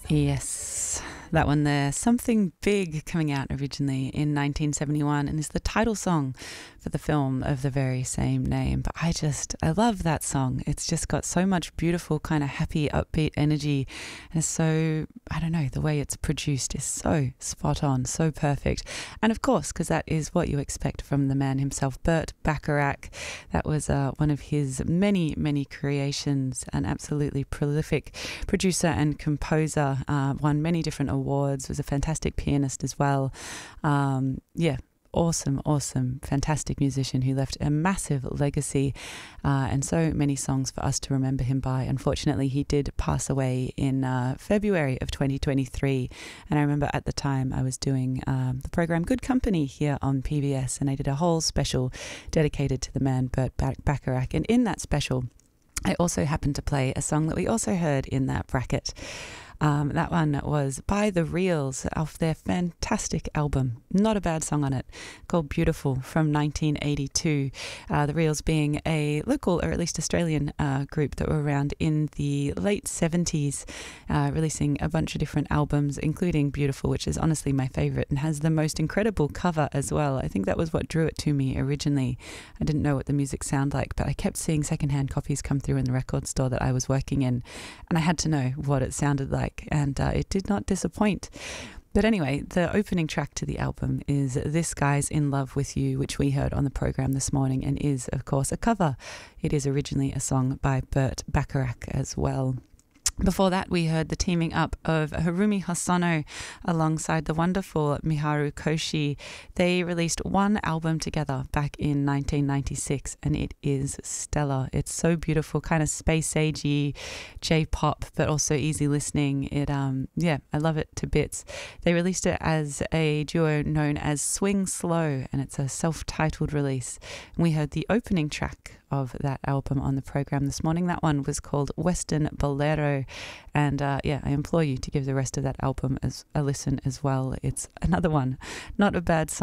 Yes, that one there. Something Big, coming out originally in 1971 and is the title song for the film of the very same name. But I love that song. It's just got so much beautiful, kind of happy, upbeat energy. And it's so, I don't know, the way it's produced is so spot on, so perfect. And of course, because that is what you expect from the man himself, Burt Bacharach. That was one of his many, many creations, an absolutely prolific producer and composer. Won many different awards, was a fantastic pianist as well. Awesome, fantastic musician who left a massive legacy and so many songs for us to remember him by. Unfortunately, he did pass away in February of 2023. And I remember at the time I was doing the program Good Company here on PBS, and I did a whole special dedicated to the man Burt Bacharach. And in that special, I also happened to play a song that we also heard in that bracket. That one was by The Reels off their fantastic album, not a bad song on it, called Beautiful from 1982. The Reels being a local, or at least Australian group that were around in the late 70s, releasing a bunch of different albums, including Beautiful, which is honestly my favourite and has the most incredible cover as well. I think that was what drew it to me originally. I didn't know what the music sounded like, but I kept seeing secondhand copies come through in the record store that I was working in, and I had to know what it sounded like. And it did not disappoint. But anyway, the opening track to the album is This Guy's in Love with You, which we heard on the program this morning and is, of course, a cover. It is originally a song by Burt Bacharach as well. Before that, we heard the teaming up of Harumi Hosono alongside the wonderful Miharu Koshi. They released one album together back in 1996, and it is stellar. It's so beautiful, kind of space-agey J-pop, but also easy listening. I love it to bits. They released it as a duo known as Swing Slow, and it's a self-titled release. And we heard the opening track of that album on the program this morning. That one was called Western Bolero, and I implore you to give the rest of that album a listen as well. It's another one, not a bad song.